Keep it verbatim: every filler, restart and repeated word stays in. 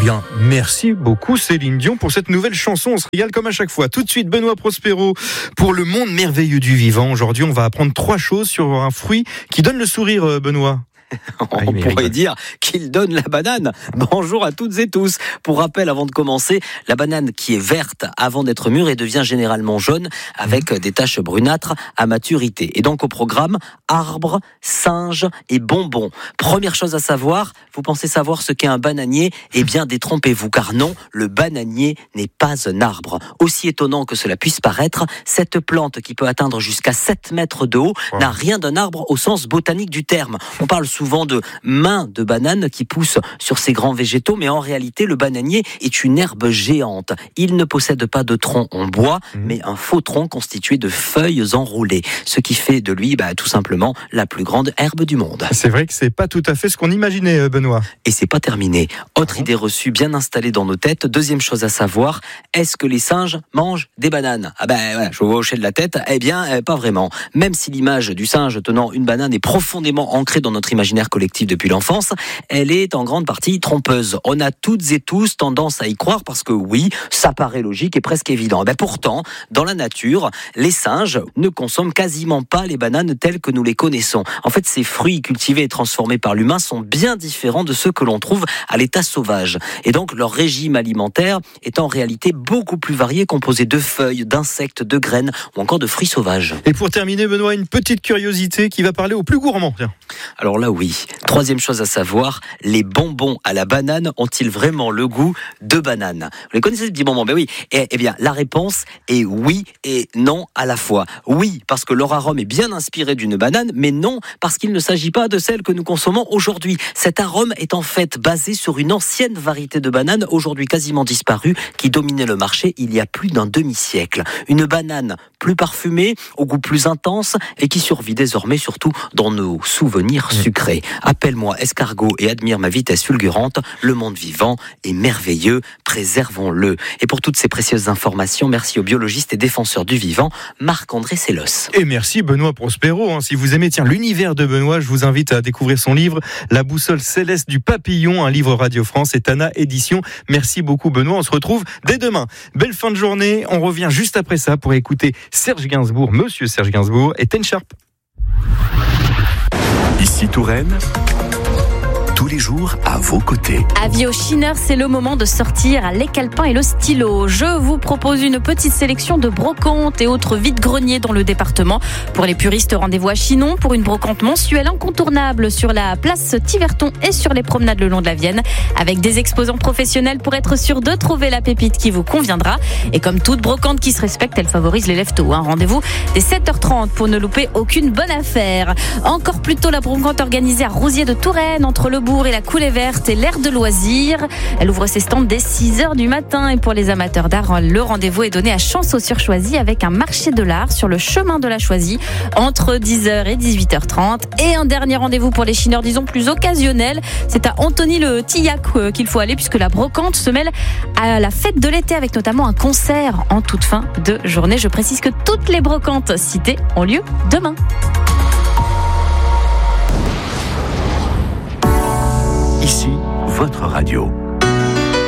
bien, merci beaucoup Céline Dion pour cette nouvelle chanson. On se régale comme à chaque fois. Tout de suite, Benoît Prospero pour le monde merveilleux du vivant. Aujourd'hui, on va apprendre trois choses sur un fruit qui donne le sourire, Benoît. On ah, pourrait dire qu'il donne la banane. Bonjour à toutes et tous. Pour rappel, avant de commencer, la banane qui est verte avant d'être mûre et devient généralement jaune avec des taches brunâtres à maturité. Et donc au programme, arbre, singe et bonbons. Première chose à savoir, vous pensez savoir ce qu'est un bananier ? Eh bien, détrompez-vous, car non, le bananier n'est pas un arbre. Aussi étonnant que cela puisse paraître, cette plante qui peut atteindre jusqu'à sept mètres de haut wow. n'a rien d'un arbre au sens botanique du terme. On parle souvent de mains de banane qui poussent sur ces grands végétaux, mais en réalité, le bananier est une herbe géante. Il ne possède pas de tronc en bois, mmh. mais un faux tronc constitué de feuilles enroulées, ce qui fait de lui bah, tout simplement la plus grande herbe du monde. C'est vrai que c'est pas tout à fait ce qu'on imaginait, Benoît. Et c'est pas terminé. Autre mmh. idée reçue bien installée dans nos têtes. Deuxième chose à savoir, est-ce que les singes mangent des bananes ? Ah ben voilà, je vous vois hocher de la tête. Eh bien, euh, pas vraiment. Même si l'image du singe tenant une banane est profondément ancrée dans notre imaginaire collectif depuis l'enfance, elle est en grande partie trompeuse. On a toutes et tous tendance à y croire parce que oui, ça paraît logique et presque évident. Ben pourtant, dans la nature, les singes ne consomment quasiment pas les bananes telles que nous les connaissons. En fait, ces fruits cultivés et transformés par l'humain sont bien différents de ceux que l'on trouve à l'état sauvage. Et donc, leur régime alimentaire est en réalité beaucoup plus varié, composé de feuilles, d'insectes, de graines ou encore de fruits sauvages. Et pour terminer, Benoît, une petite curiosité qui va parler aux plus gourmands. Tiens. Alors là, oui. Troisième chose à savoir, les bonbons à la banane ont-ils vraiment le goût de banane ? Vous les connaissez, ces petits bonbons ? Ben oui. Eh, eh bien, la réponse est oui et non à la fois. Oui, parce que leur arôme est bien inspiré d'une banane, mais non, parce qu'il ne s'agit pas de celle que nous consommons aujourd'hui. Cet arôme est en fait basé sur une ancienne variété de banane, aujourd'hui quasiment disparue, qui dominait le marché il y a plus d'un demi-siècle. Une banane plus parfumée, au goût plus intense, et qui survit désormais surtout dans nos souvenirs sucrés. Appelle-moi escargot et admire ma vitesse fulgurante. Le monde vivant est merveilleux, préservons-le. Et pour toutes ces précieuses informations, merci au biologiste et défenseur du vivant, Marc-André Sellos. Et merci Benoît Prospero. Si vous aimez tiens, l'univers de Benoît, je vous invite à découvrir son livre La boussole céleste du papillon, un livre Radio France et Tana Édition. Merci beaucoup Benoît, on se retrouve dès demain. Belle fin de journée, on revient juste après ça pour écouter Serge Gainsbourg, Monsieur Serge Gainsbourg et Ten Sharp. Ici Touraine, tous les jours à vos côtés. Avis aux chineurs, c'est le moment de sortir à Les Calepins et le stylo. Je vous propose une petite sélection de brocantes et autres vides-greniers dans le département. Pour les puristes, rendez-vous à Chinon pour une brocante mensuelle incontournable sur la place Tiverton et sur les promenades le long de la Vienne, avec des exposants professionnels pour être sûr de trouver la pépite qui vous conviendra. Et comme toute brocante qui se respecte, elle favorise les lève-tôt. Hein. Rendez-vous dès sept heures trente pour ne louper aucune bonne affaire. Encore plus tôt, la brocante organisée à Rousier de Touraine, entre le Bourg et la Coulée Verte et l'aire de loisirs. Elle ouvre ses stands dès six heures du matin et pour les amateurs d'art, le rendez-vous est donné à Chanceau-sur-Choisy avec un marché de l'art sur le chemin de la Choisy entre dix heures et dix-huit heures trente. Et un dernier rendez-vous pour les chineurs, disons plus occasionnel, c'est à Antony-le-Tillac qu'il faut aller puisque la brocante se mêle à la fête de l'été avec notamment un concert en toute fin de journée. Je précise que toutes les brocantes citées ont lieu demain. Ici, votre radio.